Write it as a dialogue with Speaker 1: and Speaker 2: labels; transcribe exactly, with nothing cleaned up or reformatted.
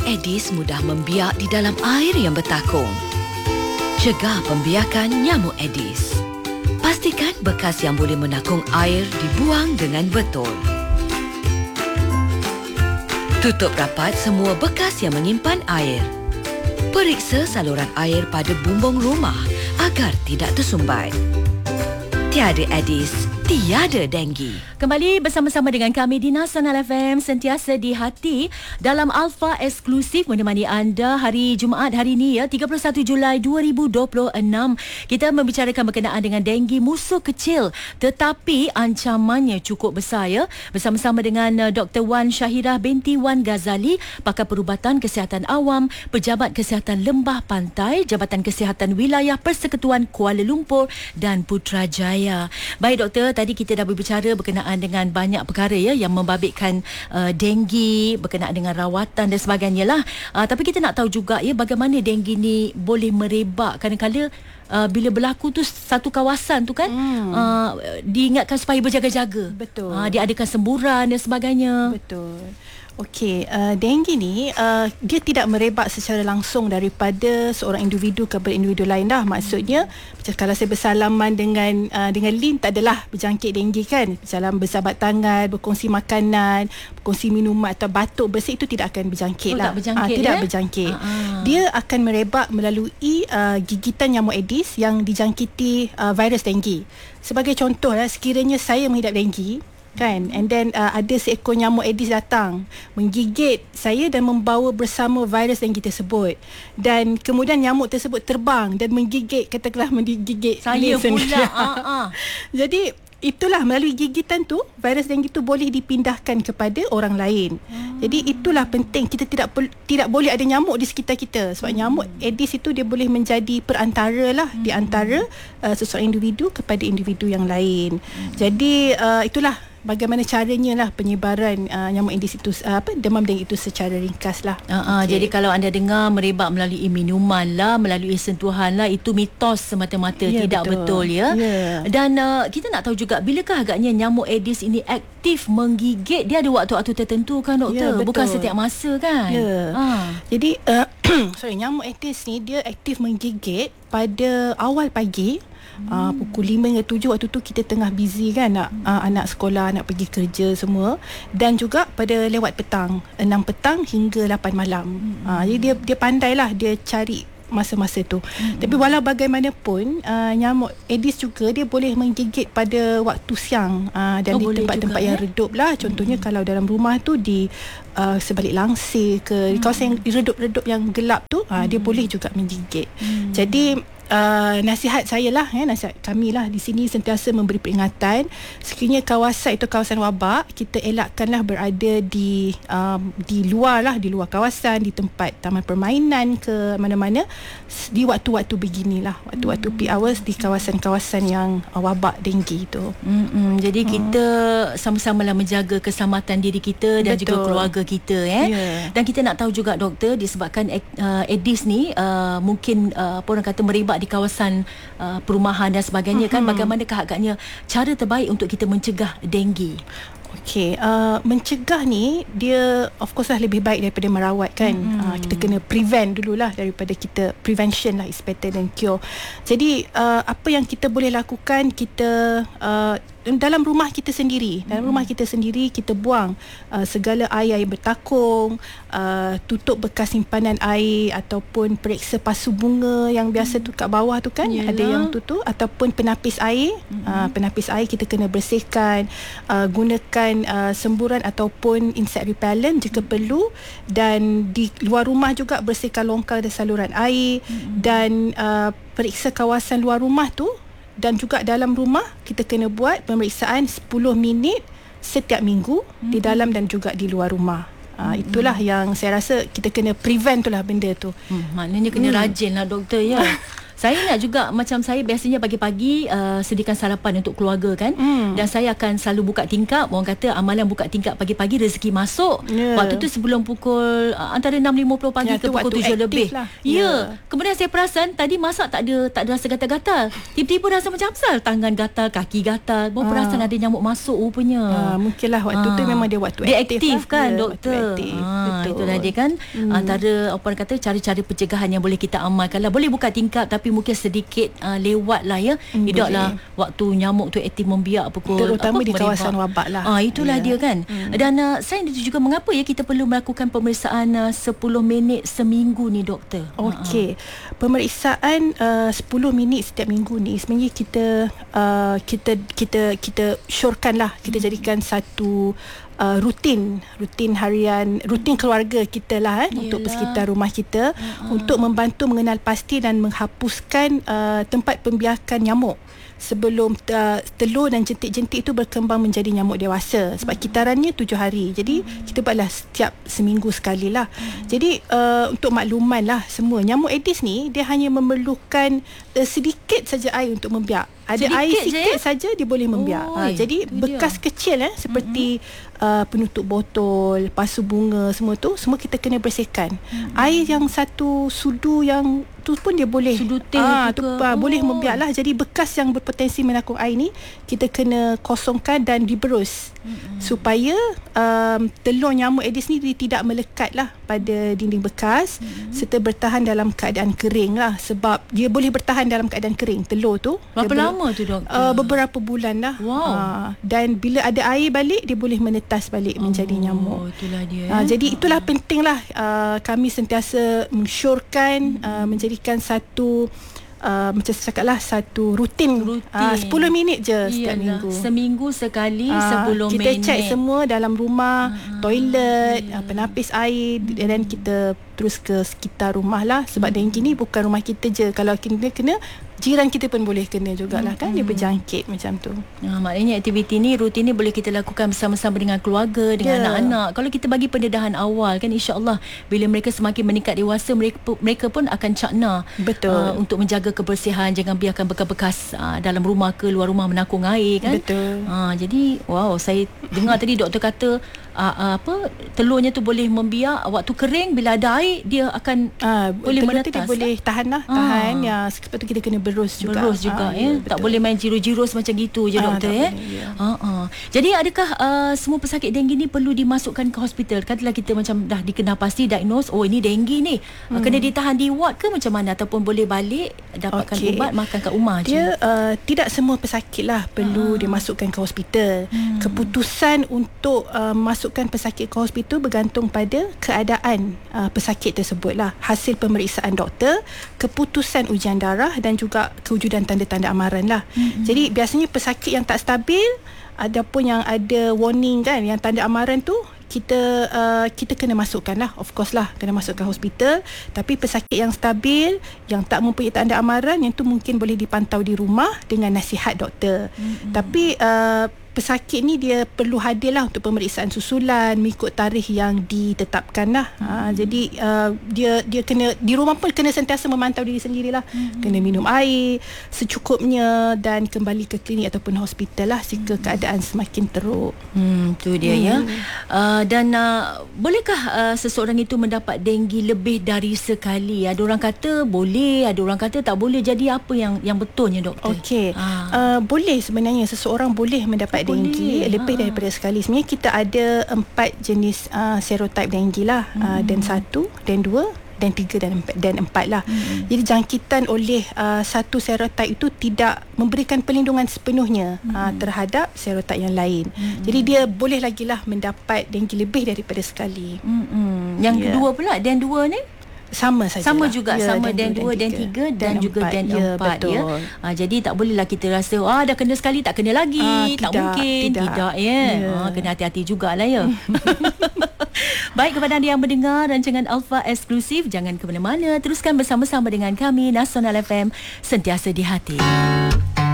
Speaker 1: Nyamuk Aedes mudah membiak di dalam air yang bertakung. Cegah pembiakan nyamuk Aedes. Pastikan bekas yang boleh menakung air dibuang dengan betul. Tutup rapat semua bekas yang menyimpan air. Periksa saluran air pada bumbung rumah agar tidak tersumbat. Tiada Aedes, tiada denggi.
Speaker 2: Kembali bersama-sama dengan kami di Nasional F M, sentiasa di hati dalam Alpha Eksklusif menemani anda hari Jumaat hari ini ya, tiga puluh satu Julai dua ribu dua puluh enam. Kita membicarakan berkenaan dengan denggi, musuh kecil tetapi ancamannya cukup besar ya. Bersama-sama dengan uh, Doktor Wan Syahirah binti Wan Ghazali, pakar perubatan kesihatan awam, pejabat kesihatan Lembah Pantai, Jabatan Kesihatan Wilayah Persekutuan Kuala Lumpur dan Putrajaya. Baik doktor, tadi kita dah berbicara berkenaan dengan banyak perkara ya yang membabitkan uh, denggi, berkenaan dengan rawatan dan sebagainya lah. Uh, tapi kita nak tahu juga ya bagaimana denggi ni boleh merebak. Kadang-kadang uh, bila berlaku tu satu kawasan tu kan hmm. uh, diingatkan supaya berjaga-jaga.
Speaker 3: Betul.
Speaker 2: Uh, diadakan semburan dan sebagainya.
Speaker 3: Betul. Okey, uh, denggi ni uh, dia tidak merebak secara langsung daripada seorang individu kepada individu lain dah. Maksudnya macam kalau saya bersalaman dengan uh, dengan Lin, tak adalah berjangkit denggi kan. Dalam bersahabat tangan, berkongsi makanan, berkongsi minuman atau batuk bersih, itu tidak akan berjangkit
Speaker 2: oh,
Speaker 3: lah.
Speaker 2: Tak berjangkit,
Speaker 3: uh, tidak
Speaker 2: ya?
Speaker 3: berjangkit.
Speaker 2: Uh-huh.
Speaker 3: Dia akan merebak melalui uh, gigitan nyamuk Aedes yang dijangkiti uh, virus denggi. Sebagai contoh lah, sekiranya saya mengidap denggi kan, and then uh, ada seekor nyamuk Aedes datang menggigit saya dan membawa bersama virus denggi tersebut, dan kemudian nyamuk tersebut terbang dan menggigit, katakanlah menggigit
Speaker 2: saya pula uh-uh.
Speaker 3: Jadi itulah melalui gigitan tu virus denggi tu boleh dipindahkan kepada orang lain. Hmm. Jadi itulah penting, kita tidak tidak boleh ada nyamuk di sekitar kita, sebab hmm. nyamuk Aedes itu dia boleh menjadi perantara lah hmm. di antara uh, seseorang individu kepada individu yang lain. Hmm. Jadi uh, itulah bagaimana caranya lah penyebaran uh, nyamuk Aedes itu, uh, apa demam denggi itu secara ringkas lah.
Speaker 2: Uh, uh, okay. Jadi kalau anda dengar merebak melalui minuman lah, melalui sentuhan lah, itu mitos semata-mata, yeah, tidak betul, betul ya. Yeah. Dan uh, kita nak tahu juga bilakah agaknya nyamuk Aedes ini aktif menggigit. Dia ada waktu-waktu tertentu kan doktor? Yeah, bukan setiap masa kan?
Speaker 3: Ya. Yeah.
Speaker 2: Uh.
Speaker 3: Jadi uh, sorry, nyamuk Aedes ni dia aktif menggigit pada awal pagi. Uh, pukul lima hingga tujuh, waktu tu kita tengah busy kan, nak uh, anak sekolah, nak pergi kerja semua, dan juga pada lewat petang, enam petang hingga lapan malam. Uh, jadi dia dia pandailah dia cari masa-masa tu. Hmm. Tapi walau bagaimanapun uh, nyamuk Aedes juga dia boleh menggigit pada waktu siang uh, dan oh, di tempat-tempat yang eh? redup lah. Contohnya hmm. kalau dalam rumah tu di uh, sebalik langsir ke, hmm. di kawasan yang redup-redup yang gelap tu, uh, dia boleh juga menggigit. Hmm. Jadi Uh, nasihat saya lah, eh, nasihat kami lah di sini sentiasa memberi peringatan. Sekiranya kawasan itu kawasan wabak, kita elakkanlah berada di um, di luar lah, di luar kawasan, di tempat taman permainan ke mana-mana di waktu-waktu beginilah, waktu-waktu peak hours di kawasan-kawasan yang uh, wabak denggi itu.
Speaker 2: Mm-mm. Jadi hmm. kita sama-sama lah menjaga keselamatan diri kita dan Betul. juga keluarga kita. Eh? Yeah. Dan kita nak tahu juga doktor, disebabkan uh, Aedes ni uh, mungkin uh, orang kata merebak di kawasan uh, perumahan dan sebagainya, uh-huh. kan, bagaimanakah agaknya cara terbaik untuk kita mencegah denggi?
Speaker 3: Okey, uh, mencegah ni dia of course lah lebih baik daripada merawat kan. Hmm. Uh, kita kena prevent dululah, daripada kita prevention lah is better than cure. Jadi uh, apa yang kita boleh lakukan, kita uh, dalam rumah kita sendiri, dalam rumah kita sendiri kita buang uh, segala air yang bertakung, uh, tutup bekas simpanan air ataupun periksa pasu bunga yang biasa tu kat bawah tu kan, Yalah. ada yang tu tu ataupun penapis air, mm-hmm. uh, penapis air kita kena bersihkan, uh, gunakan uh, semburan ataupun insect repellent jika mm-hmm. perlu, dan di luar rumah juga bersihkan longkang dan saluran air, mm-hmm. dan uh, periksa kawasan luar rumah tu. Dan juga dalam rumah kita kena buat pemeriksaan sepuluh minit setiap minggu, hmm. di dalam dan juga di luar rumah. Uh, itulah hmm. yang saya rasa kita kena prevent tu lah benda tu.
Speaker 2: Hmm, maknanya kena hmm. rajin lah doktor ya. Saya nak juga macam saya biasanya pagi-pagi uh, sediakan sarapan untuk keluarga kan. Hmm. Dan saya akan selalu buka tingkap. Orang kata amalan buka tingkap pagi-pagi rezeki masuk. Yeah. Waktu tu sebelum pukul uh, antara enam lima puluh pagi yeah, ke pukul tujuh lebih. Lah. Ya. Yeah. Kemudian saya perasan tadi masak tak ada tak ada rasa gatal-gatal. Tiba-tiba rasa macam apasal tangan gatal, kaki gatal. Baru ah. perasan ada nyamuk masuk rupanya.
Speaker 3: Ah, mungkinlah waktu ah. tu memang dia waktu
Speaker 2: dia
Speaker 3: aktif,
Speaker 2: aktif
Speaker 3: lah.
Speaker 2: kan
Speaker 3: dia
Speaker 2: doktor.
Speaker 3: Aktif.
Speaker 2: Ah,
Speaker 3: betul.
Speaker 2: Itulah dia kan hmm. antara apa orang kata cara-cara pencegahan yang boleh kita amalkan lah. Boleh buka tingkap tapi mungkin sedikit uh, lewat lah ya. Hmm, tidaklah waktu nyamuk tu aktif membiak pukul
Speaker 3: terutama
Speaker 2: apa,
Speaker 3: di
Speaker 2: meribak.
Speaker 3: Kawasan wabak lah.
Speaker 2: Ah, itulah yeah. dia kan. Hmm. Dan uh, saya juga mengapa ya kita perlu melakukan pemeriksaan uh, sepuluh minit seminggu ni doktor.
Speaker 3: Okey. Uh-huh. Pemeriksaan uh, sepuluh minit setiap minggu ni sebenarnya kita uh, kita kita kita syorkan lah, kita hmm. jadikan satu Uh, rutin rutin harian, rutin keluarga kita lah eh, untuk persekitar rumah kita uh-huh. untuk membantu mengenal pasti dan menghapuskan uh, tempat pembiakan nyamuk sebelum uh, telur dan jentik-jentik itu berkembang menjadi nyamuk dewasa. Sebab uh-huh. kitarannya tujuh hari. Jadi uh-huh. kita buatlah setiap seminggu sekali lah. Uh-huh. Jadi uh, untuk makluman lah semua, nyamuk Aedes ni dia hanya memerlukan uh, sedikit saja air untuk membiak. Ada sedikit air sikit je? Saja dia boleh membiak. Oh, ha, jadi bekas dia. Kecil eh seperti mm-hmm. uh, penutup botol, pasu bunga semua tu semua kita kena bersihkan. Mm-hmm. Air yang satu sudu yang tu pun dia boleh
Speaker 2: sudu teh
Speaker 3: ah tu
Speaker 2: oh.
Speaker 3: boleh membiak lah. Jadi bekas yang berpotensi menakung air ni kita kena kosongkan dan diberus mm-hmm. supaya um, telur nyamuk Aedes ni dia tidak melekat lah pada dinding bekas mm-hmm. serta bertahan dalam keadaan kering lah. Sebab dia boleh bertahan dalam keadaan kering telur tu.
Speaker 2: Berapa lama tu doktor?
Speaker 3: Uh, beberapa bulan lah.
Speaker 2: Wow.
Speaker 3: Uh, dan bila ada air balik dia boleh menetas balik oh, menjadi nyamuk.
Speaker 2: Itulah dia.
Speaker 3: Uh, jadi itulah uh. pentinglah uh, kami sentiasa mensyorkan hmm. uh, menjadikan satu Uh, macam saya cakap lah satu rutin, rutin. Uh, sepuluh minit je Iyalah. Setiap minggu
Speaker 2: seminggu sekali uh, sepuluh
Speaker 3: kita
Speaker 2: minit
Speaker 3: kita cek semua dalam rumah uh, toilet yeah. uh, penapis air hmm. dan kita terus ke sekitar rumah lah. Sebab hmm. denggi ni bukan rumah kita je, kalau kita kena jiran kita pun boleh kena jugalah hmm. kan dia berjangkit macam tu.
Speaker 2: Ha, maknanya aktiviti ni rutin ni boleh kita lakukan bersama-sama dengan keluarga, dengan yeah. anak-anak. Kalau kita bagi pendedahan awal kan insya-Allah bila mereka semakin meningkat dewasa mereka mereka pun akan cakna
Speaker 3: betul
Speaker 2: uh, untuk menjaga kebersihan, jangan biarkan bekas-bekas uh, dalam rumah ke luar rumah menakung air kan.
Speaker 3: Betul.
Speaker 2: Ha, jadi wow saya dengar tadi doktor kata uh, uh, apa telurnya tu boleh membiak waktu kering, bila ada air dia akan uh, boleh menetas.
Speaker 3: Dia boleh tahan lah, tahan ha. Ya sebab tu kita kena berus juga.
Speaker 2: Berus juga ah, ya. ya. Tak boleh main jiru-jirus macam gitu je ah, doktor ya. Boleh, ya. Ha ah. Jadi adakah uh, semua pesakit denggi ni perlu dimasukkan ke hospital? Katalah kita macam dah dikenal pasti diagnose, oh ini denggi ni. Hmm. Kena ditahan di ward ke macam mana ataupun boleh balik dapatkan okay. ubat makan kat rumah je?
Speaker 3: Dia uh, tidak semua pesakit lah perlu ah. dimasukkan ke hospital. Hmm. Keputusan untuk uh, masukkan pesakit ke hospital bergantung pada keadaan uh, pesakit tersebut lah. Hasil pemeriksaan doktor, keputusan ujian darah dan juga kewujudan tanda-tanda amaran lah. Mm-hmm. Jadi biasanya pesakit yang tak stabil ataupun yang ada warning kan, yang tanda amaran tu kita uh, kita kena masukkan lah, of course lah kena masukkan hospital. Tapi pesakit yang stabil, yang tak mempunyai tanda amaran, yang tu mungkin boleh dipantau di rumah dengan nasihat doktor. Mm-hmm. Tapi uh, pesakit ni dia perlu hadir lah untuk pemeriksaan susulan mengikut tarikh yang ditetapkan lah. Hmm. Ha, jadi uh, dia dia kena di rumah pun kena sentiasa memantau diri sendirilah. Hmm. Kena minum air secukupnya dan kembali ke klinik ataupun hospital lah jika hmm. keadaan semakin teruk.
Speaker 2: Hmm, tu dia hmm. ya. Uh, dan uh, bolehkah uh, seseorang itu mendapat denggi lebih dari sekali? Ada orang kata boleh, ada orang kata tak boleh. Jadi apa yang yang betulnya doktor?
Speaker 3: Okey. Ha. Uh, boleh sebenarnya seseorang boleh mendapat denggi lebih ha. daripada sekali. Sebenarnya kita ada empat jenis uh, serotype denggi lah. Hmm. Uh, dan satu, dan dua, dan tiga dan empat, dan empat lah. Hmm. Jadi jangkitan oleh uh, satu serotype itu tidak memberikan perlindungan sepenuhnya hmm. uh, terhadap serotype yang lain. Hmm. Jadi dia boleh lagi lah mendapat denggi lebih daripada sekali.
Speaker 2: Hmm. Yang yeah. kedua pula, dan dua ni?
Speaker 3: Sama saja.
Speaker 2: Sama juga ya, sama dan dua dan tiga dan, dan juga dan ya, empat ya. Ha, jadi tak bolehlah kita rasa ah dah kena sekali tak kena lagi. Ah, tak tidak, mungkin. Tidak, tidak ya. ya. Ha, kena hati-hati jugalah ya. Baik, kepada anda yang mendengar rancangan Alpha Eksklusif, jangan ke mana-mana, teruskan bersama-sama dengan kami Nasional F M, sentiasa di hati.